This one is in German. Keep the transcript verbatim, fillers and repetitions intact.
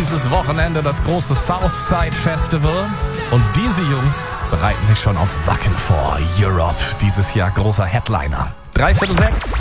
dieses Wochenende das große Southside Festival. Und diese Jungs bereiten sich schon auf Wacken vor. Europe, dieses Jahr großer Headliner. Dreiviertel sechs.